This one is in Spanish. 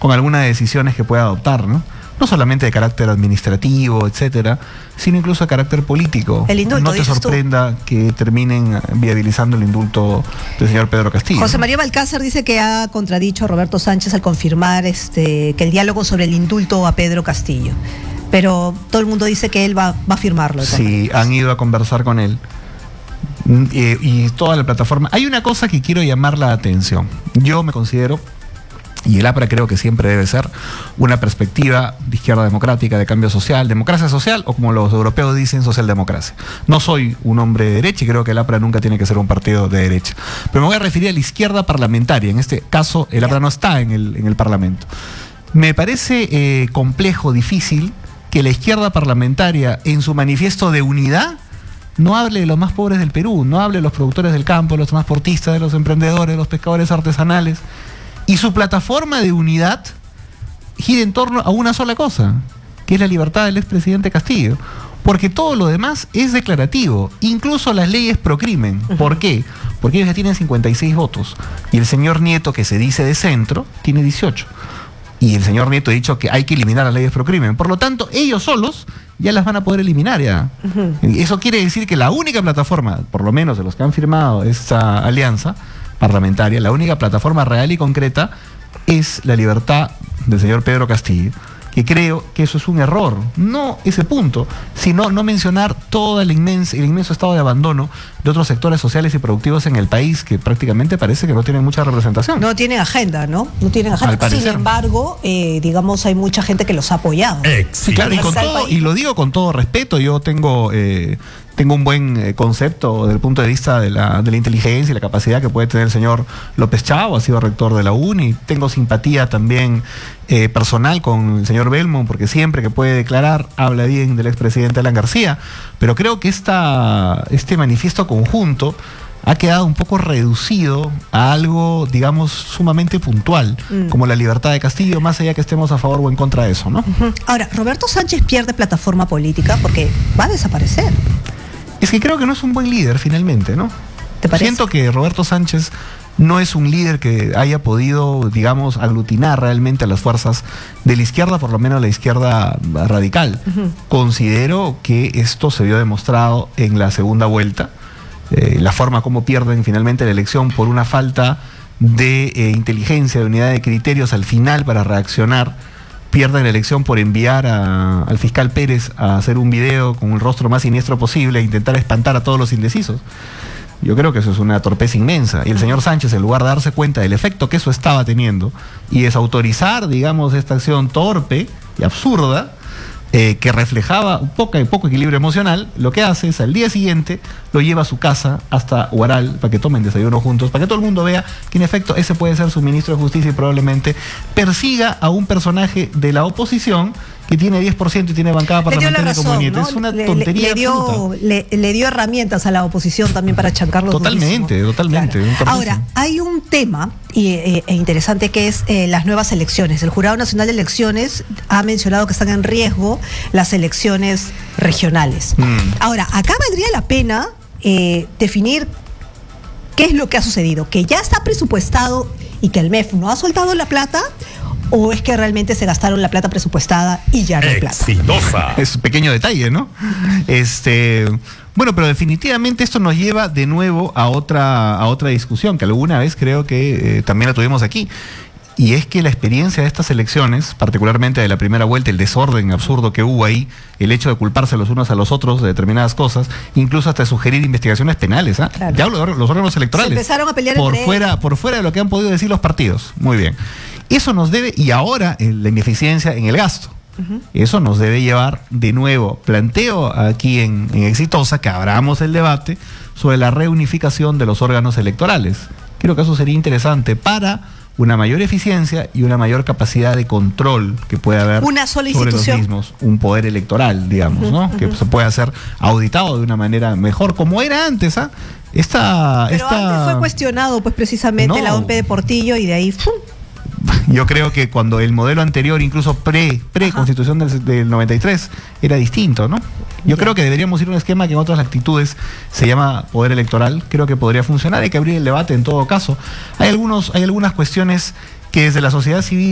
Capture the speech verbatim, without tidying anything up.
con algunas decisiones que pueda adoptar, ¿no? No solamente de carácter administrativo, etcétera, sino incluso de carácter político. El indulto, no te sorprenda tú. que terminen viabilizando el indulto del señor Pedro Castillo. José María Balcázar dice que ha contradicho a Roberto Sánchez al confirmar este, que el diálogo sobre el indulto a Pedro Castillo. Pero todo el mundo dice que él va, va a firmarlo. Sí, han ido a conversar con él. Y, y toda la plataforma. Hay una cosa que quiero llamar la atención. Yo me considero, y el APRA creo que siempre debe ser, una perspectiva de izquierda democrática, de cambio social, democracia social, o como los europeos dicen, socialdemocracia. No soy un hombre de derecha y creo que el APRA nunca tiene que ser un partido de derecha. Pero me voy a referir a la izquierda parlamentaria. En este caso, el APRA no está en el, en el Parlamento. Me parece eh, complejo, difícil, que la izquierda parlamentaria, en su manifiesto de unidad, no hable de los más pobres del Perú, no hable de los productores del campo, de los transportistas, de los emprendedores, de los pescadores artesanales. Y su plataforma de unidad gira en torno a una sola cosa, que es la libertad del expresidente Castillo. Porque todo lo demás es declarativo, incluso las leyes pro crimen. ¿Por qué? Porque ellos ya tienen cincuenta y seis votos. Y el señor Nieto, que se dice de centro, tiene dieciocho. Y el señor Nieto ha dicho que hay que eliminar las leyes pro crimen. Por lo tanto, ellos solos ya las van a poder eliminar ya. Uh-huh. Eso quiere decir que la única plataforma, por lo menos de los que han firmado esta alianza parlamentaria, la única plataforma real y concreta es la libertad del señor Pedro Castillo, que creo que eso es un error, no ese punto, sino no mencionar todo el inmenso, el inmenso estado de abandono de otros sectores sociales y productivos en el país que prácticamente parece que no tienen mucha representación. No tienen agenda, ¿no? No tienen agenda. Sin embargo, eh, digamos, hay mucha gente que los ha apoyado. Eh, sí, claro, y, con todo, y lo digo con todo respeto, yo tengo... Eh, Tengo un buen eh, concepto desde el punto de vista de la, de la inteligencia y la capacidad que puede tener el señor López Chavo, ha sido rector de la U N I. Tengo simpatía también eh, personal con el señor Belmont, porque siempre que puede declarar habla bien del expresidente Alan García. Pero creo que esta, este manifiesto conjunto ha quedado un poco reducido a algo, digamos, sumamente puntual, mm. como la libertad de Castillo, más allá que estemos a favor o en contra de eso, ¿no? Uh-huh. Ahora, Roberto Sánchez pierde plataforma política porque va a desaparecer. Es que creo que no es un buen líder finalmente, ¿no? ¿Te parece? Siento que Roberto Sánchez no es un líder que haya podido, digamos, aglutinar realmente a las fuerzas de la izquierda, por lo menos la izquierda radical. Uh-huh. Considero que esto se vio demostrado en la segunda vuelta, eh, la forma como pierden finalmente la elección por una falta de eh, inteligencia, de unidad de criterios al final para reaccionar. Pierden la elección por enviar a, al fiscal Pérez a hacer un video con el rostro más siniestro posible e intentar espantar a todos los indecisos. Yo creo que eso es una torpeza inmensa. Y el señor Sánchez, en lugar de darse cuenta del efecto que eso estaba teniendo y desautorizar, digamos, esta acción torpe y absurda, eh, que reflejaba un poco, un poco equilibrio emocional, lo que hace es al día siguiente lo lleva a su casa hasta Huaral para que tomen desayuno juntos, para que todo el mundo vea que en efecto ese puede ser su ministro de Justicia y probablemente persiga a un personaje de la oposición que tiene diez por ciento y tiene bancada parlamentaria como nieto. ¿no? Es una le, tontería le, le dio, le, le dio herramientas a la oposición también para chancarlo. Totalmente, durísimo. totalmente. Claro. Ahora, hay un tema y, eh, e interesante que es eh, las nuevas elecciones. El Jurado Nacional de Elecciones ha mencionado que están en riesgo las elecciones regionales. Mm. Ahora, acá valdría la pena eh, definir qué es lo que ha sucedido, que ya está presupuestado y que el M E F no ha soltado la plata, o es que realmente se gastaron la plata presupuestada y ya no hay plata. Exitosa. Es un pequeño detalle, ¿no? Este, bueno, pero definitivamente esto nos lleva de nuevo a otra, a otra discusión, que alguna vez creo que eh, también la tuvimos aquí. Y es que la experiencia de estas elecciones, particularmente de la primera vuelta, el desorden absurdo que hubo ahí, el hecho de culparse los unos a los otros de determinadas cosas, incluso hasta sugerir investigaciones penales, ¿ah? Claro. Ya hablo de los órganos electorales. Se empezaron a pelear por entre fuera, ellos. por fuera de lo que han podido decir los partidos. Muy bien. Eso nos debe, y ahora en la ineficiencia en el gasto. Uh-huh. Eso nos debe llevar de nuevo, planteo aquí en, en Exitosa, que abramos el debate sobre la reunificación de los órganos electorales. Creo que eso sería interesante para una mayor eficiencia y una mayor capacidad de control que puede haber una sola sobre institución. Los mismos, un poder electoral, digamos, ¿no? Uh-huh. Que se pueda ser auditado de una manera mejor, como era antes, ¿ah? Esta, Pero esta... antes fue cuestionado, pues precisamente no. la O M P de Portillo y de ahí... ¡fum! Yo creo que cuando el modelo anterior, incluso pre, pre-constitución del, del noventa y tres, era distinto, ¿no? Yo ya. creo que deberíamos ir a un esquema que en otras latitudes se llama poder electoral. Creo que podría funcionar, hay que abrir el debate en todo caso. Hay algunos, hay algunas cuestiones que desde la sociedad civil